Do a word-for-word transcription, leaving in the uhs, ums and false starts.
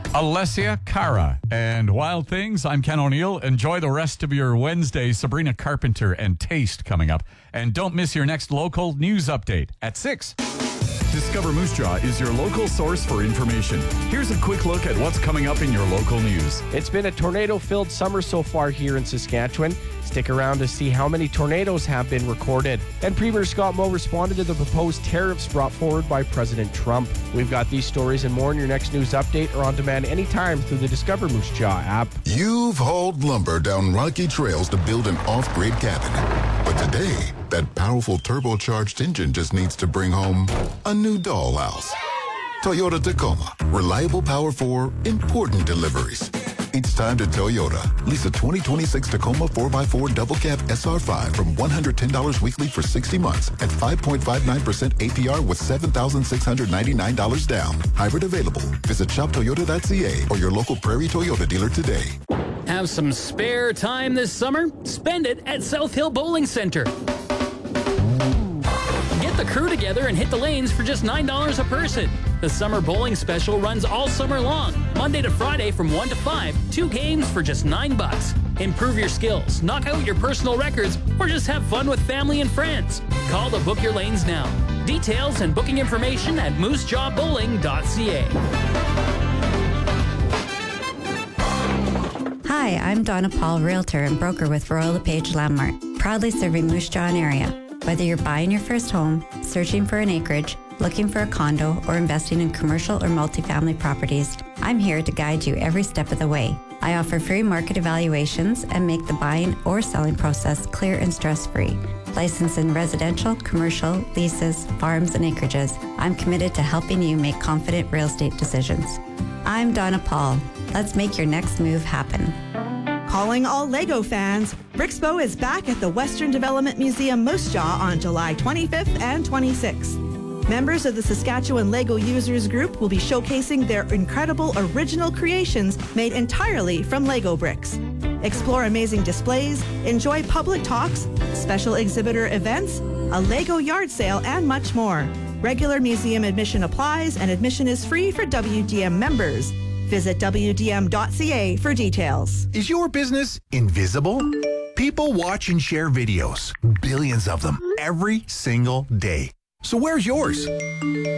Alessia Cara. And Wild Things, I'm Ken O'Neill. Enjoy the rest of your Wednesday. Sabrina Carpenter and Taste coming up. And don't miss your next local news update at six. Discover Moose Jaw is your local source for information. Here's a quick look at what's coming up in your local news. It's been a tornado-filled summer so far here in Saskatchewan. Stick around to see how many tornadoes have been recorded. And Premier Scott Moe responded to the proposed tariffs brought forward by President Trump. We've got these stories and more in your next news update or on demand anytime through the Discover Moose Jaw app. You've hauled lumber down rocky trails to build an off-grid cabin. But today, that powerful turbocharged engine just needs to bring home a new dollhouse. Toyota Tacoma. Reliable power for important deliveries. It's time to Toyota. Lease a twenty twenty-six Tacoma four by four Double Cab S R five from one hundred ten dollars weekly for sixty months at five point five nine percent A P R with seven thousand six hundred ninety-nine dollars down. Hybrid available. Visit shop toyota dot c a or your local Prairie Toyota dealer today. Have some spare time this summer? Spend it at South Hill Bowling Center. Get the crew together and hit the lanes for just nine dollars a person. The summer bowling special runs all summer long, Monday to Friday from one to five, two games for just nine bucks. Improve your skills, knock out your personal records, or just have fun with family and friends. Call to book your lanes now. Details and booking information at moose jaw bowling dot c a. Hi, I'm Donna Paul, Realtor and broker with Royal LePage Landmark, proudly serving Moose Jaw and area. Whether you're buying your first home, searching for an acreage, looking for a condo, or investing in commercial or multifamily properties, I'm here to guide you every step of the way. I offer free market evaluations and make the buying or selling process clear and stress-free. Licensed in residential, commercial, leases, farms, and acreages, I'm committed to helping you make confident real estate decisions. I'm Donna Paul. Let's make your next move happen. Calling all LEGO fans, Brixpo is back at the Western Development Museum Moose Jaw on July twenty-fifth and twenty-sixth. Members of the Saskatchewan LEGO Users Group will be showcasing their incredible original creations made entirely from LEGO bricks. Explore amazing displays, enjoy public talks, special exhibitor events, a LEGO yard sale, and much more. Regular museum admission applies and admission is free for W D M members. Visit w d m dot c a for details. Is your business invisible? People watch and share videos, billions of them, every single day. So where's yours?